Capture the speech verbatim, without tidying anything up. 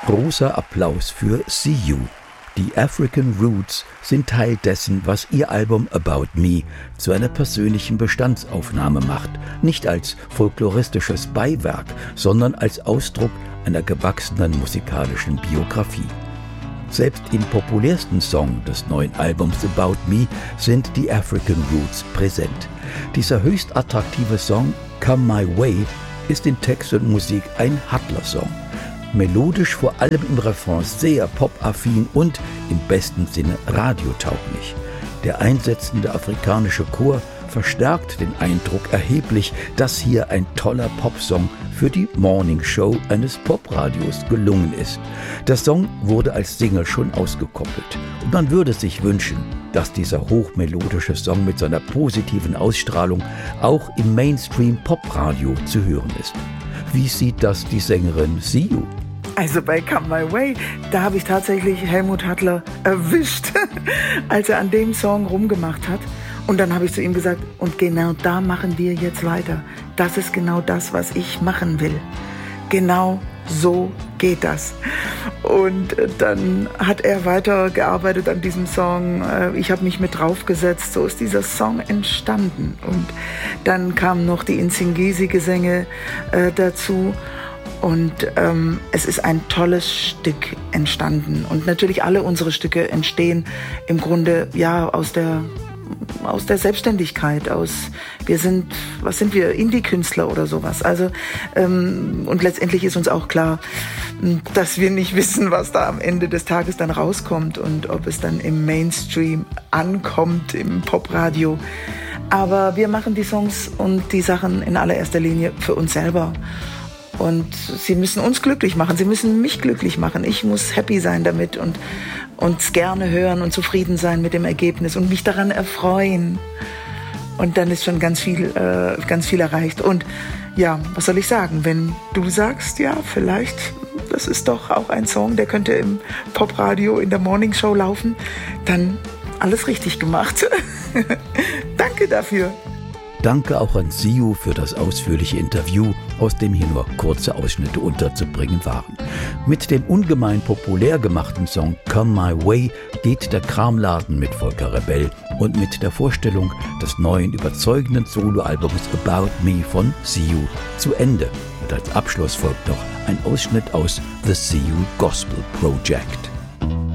Großer Applaus für See You. Die African Roots sind Teil dessen, was ihr Album About Me zu einer persönlichen Bestandsaufnahme macht. Nicht als folkloristisches Beiwerk, sondern als Ausdruck einer gewachsenen musikalischen Biografie. Selbst im populärsten Song des neuen Albums About Me sind die African Roots präsent. Dieser höchst attraktive Song Come My Way ist in Text und Musik ein Huttler-Song. Melodisch vor allem im Refrain sehr pop-affin und im besten Sinne radiotauglich. Der einsetzende afrikanische Chor verstärkt den Eindruck erheblich, dass hier ein toller Popsong für die Morning Show eines Popradios gelungen ist. Der Song wurde als Single schon ausgekoppelt und man würde sich wünschen, dass dieser hochmelodische Song mit seiner positiven Ausstrahlung auch im Mainstream-Popradio zu hören ist. Wie sieht das die Sängerin See You? Also bei Come My Way, da habe ich tatsächlich Helmut Hattler erwischt, als er an dem Song rumgemacht hat. Und dann habe ich zu ihm gesagt, und genau da machen wir jetzt weiter. Das ist genau das, was ich machen will. Genau so geht das. Und dann hat er weitergearbeitet an diesem Song. Ich habe mich mit draufgesetzt. So ist dieser Song entstanden. Und dann kamen noch die Nsingisi-Gesänge äh, dazu. Und ähm, es ist ein tolles Stück entstanden. Und natürlich alle unsere Stücke entstehen im Grunde ja aus der aus der Selbstständigkeit, aus, wir sind, was sind wir, Indie-Künstler oder sowas. Also, ähm, und letztendlich ist uns auch klar, dass wir nicht wissen, was da am Ende des Tages dann rauskommt und ob es dann im Mainstream ankommt, im Popradio. Aber wir machen die Songs und die Sachen in allererster Linie für uns selber. Und sie müssen uns glücklich machen, sie müssen mich glücklich machen. Ich muss happy sein damit und uns gerne hören und zufrieden sein mit dem Ergebnis und mich daran erfreuen. Und dann ist schon ganz viel, äh, ganz viel erreicht. Und ja, was soll ich sagen, wenn du sagst, ja, vielleicht, das ist doch auch ein Song, der könnte im Popradio in der Morning Show laufen, dann alles richtig gemacht. Danke dafür. Danke auch an See You für das ausführliche Interview, aus dem hier nur kurze Ausschnitte unterzubringen waren. Mit dem ungemein populär gemachten Song Come My Way geht der Kramladen mit Volker Rebell und mit der Vorstellung des neuen überzeugenden Soloalbums About Me von See You zu Ende. Und als Abschluss folgt noch ein Ausschnitt aus The See You Gospel Project.